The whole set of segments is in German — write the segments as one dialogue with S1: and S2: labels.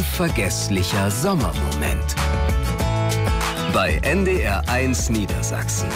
S1: unvergesslicher Sommermoment. Bei NDR1 Niedersachsen.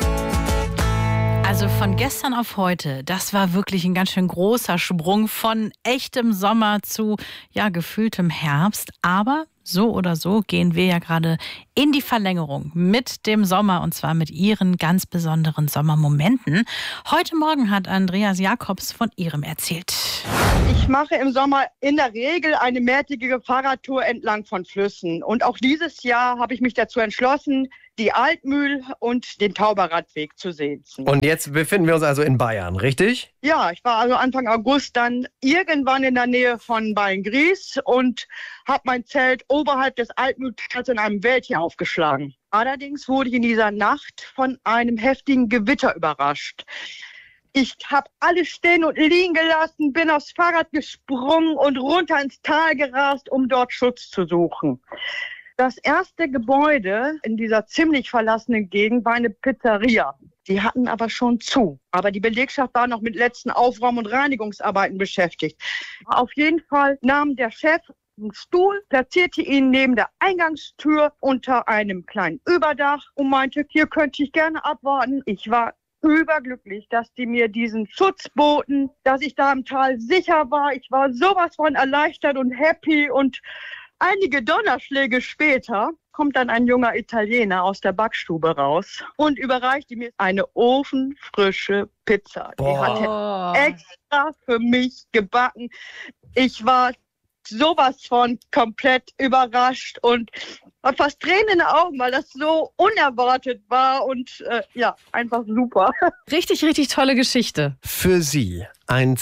S2: Also von gestern auf heute, das war wirklich ein ganz schön großer Sprung von echtem Sommer zu, gefühltem Herbst. Aber so oder so gehen wir ja gerade in die Verlängerung mit dem Sommer und zwar mit ihren ganz besonderen Sommermomenten. Heute Morgen hat Andreas Jakobs von ihrem erzählt.
S3: Ich mache im Sommer in der Regel eine mehrtägige Fahrradtour entlang von Flüssen. Und auch dieses Jahr habe ich mich dazu entschlossen, die Altmühl und den Tauberradweg zu sehen.
S4: Und jetzt befinden wir uns also in Bayern, richtig?
S3: Ja, ich war also Anfang August dann irgendwann in der Nähe von Beilngries und habe mein Zelt oberhalb des Altmühltals in einem Wäldchen aufgeschlagen. Allerdings wurde ich in dieser Nacht von einem heftigen Gewitter überrascht. Ich habe alles stehen und liegen gelassen, bin aufs Fahrrad gesprungen und runter ins Tal gerast, um dort Schutz zu suchen. Das erste Gebäude in dieser ziemlich verlassenen Gegend war eine Pizzeria. Die hatten aber schon zu. Aber die Belegschaft war noch mit letzten Aufräum- und Reinigungsarbeiten beschäftigt. Auf jeden Fall nahm der Chef einen Stuhl, platzierte ihn neben der Eingangstür unter einem kleinen Überdach und meinte, hier könnte ich gerne abwarten. Ich war überglücklich, dass die mir diesen Schutz boten, dass ich da im Tal sicher war. Ich war sowas von erleichtert und happy und einige Donnerschläge später kommt dann ein junger Italiener aus der Backstube raus und überreichte mir eine ofenfrische Pizza. Die hat er extra für mich gebacken. Ich war sowas von komplett überrascht und habe fast Tränen in den Augen, weil das so unerwartet war und einfach super.
S2: Richtig, richtig tolle Geschichte.
S4: Für Sie ein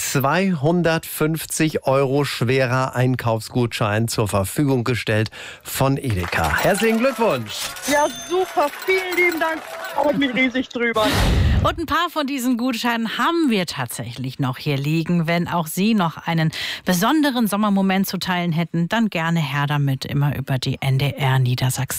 S4: 250 € schwerer Einkaufsgutschein zur Verfügung gestellt von Edeka. Herzlichen Glückwunsch!
S3: Ja, super. Vielen lieben Dank. Freue mich riesig drüber.
S2: Und ein paar von diesen Gutscheinen haben wir tatsächlich noch hier liegen. Wenn auch Sie noch einen besonderen Sommermoment zu teilen hätten, dann gerne her damit, immer über die NDR Niedersachsen